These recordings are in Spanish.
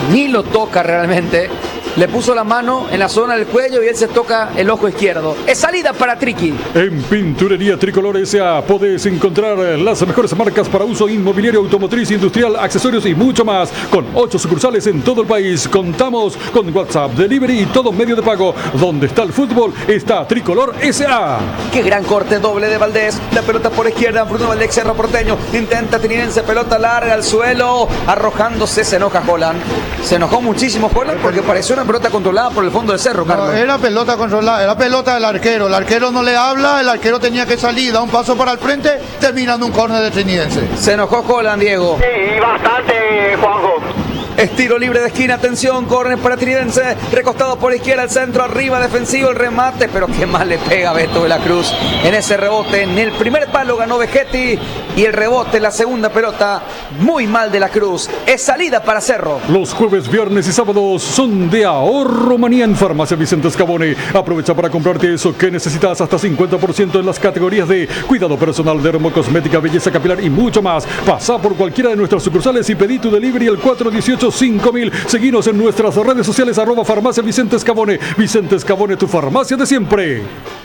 ni lo toca realmente. Le puso la mano en la zona del cuello y él se toca el ojo izquierdo. Es salida para Triqui. En Pinturería Tricolor S.A. podés encontrar las mejores marcas para uso inmobiliario, automotriz, industrial, accesorios y mucho más. Con 8 sucursales en todo el país. Contamos con WhatsApp, delivery y todo medio de pago. Donde está el fútbol, está Tricolor S.A. Qué gran corte doble de Valdés. La pelota por izquierda, Bruno Valdés, Cerro Porteño. Intenta Trinense, pelota larga al suelo. Arrojándose, se enoja Holland. Se enojó muchísimo Holland porque pareció una pelota controlada por el fondo del cerro, Carlos. No, era pelota controlada, era pelota del arquero. El arquero no le habla, el arquero tenía que salir, da un paso para el frente, terminando un córner de Trinense. Se enojó Holland, Diego. Sí, bastante, Juanjo. Estiro libre de esquina, atención, córner para Trinense, recostado por izquierda, el centro, arriba, defensivo, el remate, pero qué mal le pega Beto de la Cruz en ese rebote. En el primer palo ganó Vegetti y el rebote, la segunda pelota, muy mal de la Cruz. Es salida para Cerro. Los jueves, viernes y sábados son de ahorro manía en Farmacia Vicente Scabone. Aprovecha para comprarte eso que necesitas, hasta 50% en las categorías de cuidado personal, dermocosmética, belleza capilar y mucho más. Pasa por cualquiera de nuestras sucursales y pedí tu delivery al 418-5000. Seguinos en nuestras redes sociales @Farmacia Vicente Scabone. Vicente Scabone, tu farmacia de siempre.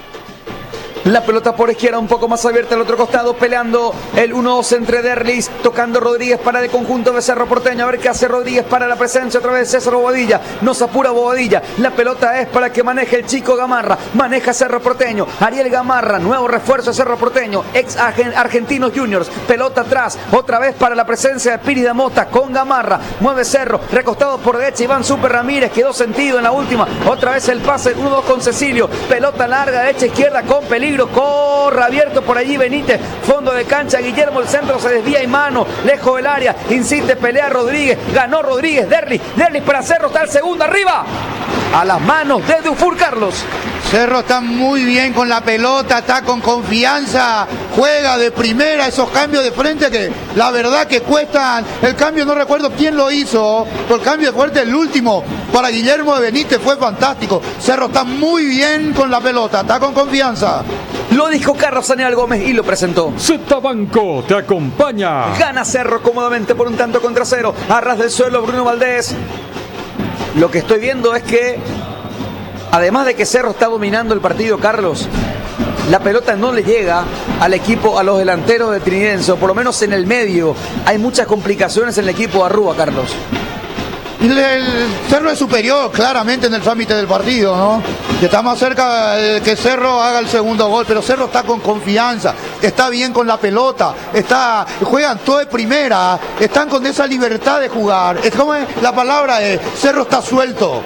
La pelota por izquierda un poco más abierta al otro costado, peleando el 1-2 entre Derlis, tocando Rodríguez para el conjunto de Cerro Porteño. A ver qué hace Rodríguez para la presencia otra vez de César Bobadilla. No se apura Bobadilla. La pelota es para que maneje el chico Gamarra. Maneja Cerro Porteño. Ariel Gamarra, nuevo refuerzo de Cerro Porteño. Ex Argentinos Juniors. Pelota atrás. Otra vez para la presencia de Piri da Mota con Gamarra. Mueve Cerro. Recostado por derecha Iván Super Ramírez. Quedó sentido en la última. Otra vez el pase 1-2 con Cecilio. Pelota larga, derecha izquierda con peligro. Corre abierto por allí Benítez, fondo de cancha Guillermo, el centro se desvía y mano, lejos del área, insiste, pelea Rodríguez, ganó Rodríguez, Derlis para Cerro, está el segundo arriba, a las manos de Dufour, Carlos. Cerro está muy bien con la pelota, está con confianza, juega de primera, esos cambios de frente que la verdad que cuestan. El cambio no recuerdo quién lo hizo, pero el cambio de fuerte, el último para Guillermo de Benítez fue fantástico. Cerro está muy bien con la pelota, está con confianza. Lo dijo Carlos Aníbal Gómez y lo presentó. Z Banco te acompaña. Gana Cerro cómodamente por un tanto contra cero. A ras del suelo Bruno Valdés. Lo que estoy viendo es que, además de que Cerro está dominando el partido, Carlos, la pelota no le llega al equipo, a los delanteros de Trinense, o por lo menos en el medio. Hay muchas complicaciones en el equipo de Arrúa, Carlos. El Cerro es superior claramente en el trámite del partido, ¿no? Que está más cerca que Cerro haga el segundo gol, pero Cerro está con confianza, está bien con la pelota, juegan todo de primera, están con esa libertad de jugar. Es como la palabra es, Cerro está suelto,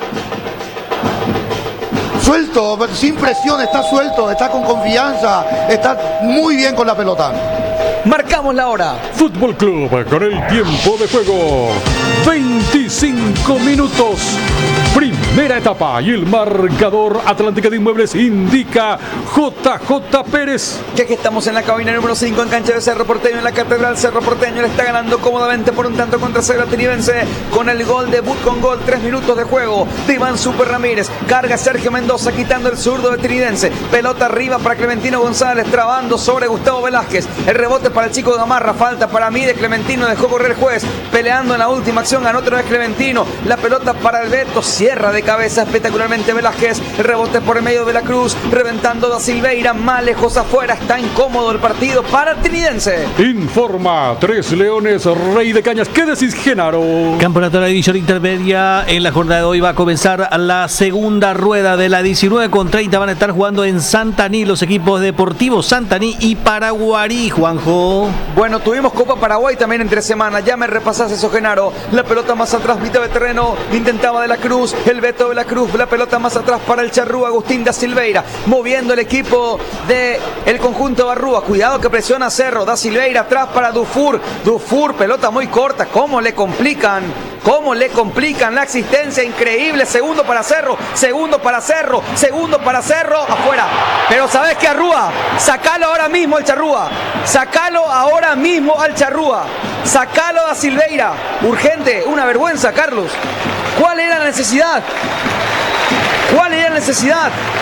sin presión, está suelto, está con confianza, está muy bien con la pelota. Marcamos la hora. Fútbol Club con el tiempo de juego. 25 minutos. Primera etapa y el marcador Atlántica de Inmuebles indica JJ Pérez. Ya que estamos en la cabina número 5 en cancha de Cerro Porteño, en la Catedral Cerro Porteño le está ganando cómodamente por un tanto contra cero a Trinense con el gol debut con gol, 3 minutos de juego de Iván Super Ramírez. Carga Sergio Mendoza quitando el zurdo de Trinense. Pelota arriba para Clementino González, trabando sobre Gustavo Velázquez. El rebote para el chico Gamarra, falta para mí de Clementino, dejó correr el juez. Peleando en la última acción, ganó otra vez Clementino. La pelota para el Beto, cierra de cabeza espectacularmente Velázquez. El rebote por el medio de la Cruz, reventando da Silveira, más lejos afuera. Está incómodo el partido para Trinense. Informa 3 Leones, Rey de Cañas. ¿Qué decís, Genaro? Campeonato de la división intermedia. En la jornada de hoy va a comenzar la segunda rueda de la 19:30. Van a estar jugando en Santaní los equipos deportivos Santaní y Paraguarí, Juanjo. Bueno, tuvimos Copa Paraguay también entre semanas. Ya me repasás eso, Genaro. La pelota más atrás, mitad de terreno. Intentaba de la Cruz, el Beto de la Cruz. La pelota más atrás para el charrúa Agustín da Silveira. Moviendo el equipo del conjunto Barrúa. Cuidado que presiona Cerro. Da Silveira atrás para Dufour. Dufour, pelota muy corta. ¿Cómo le complican? ¿Cómo le complican la existencia? Increíble. Segundo para Cerro. Segundo para Cerro. Segundo para Cerro. Afuera. Pero ¿sabes qué, Arrúa? Sacalo ahora mismo al charrúa. Sacalo ahora mismo al charrúa. Sacalo a Silveira. Urgente. Una vergüenza, Carlos. ¿Cuál era la necesidad? ¿Cuál era la necesidad?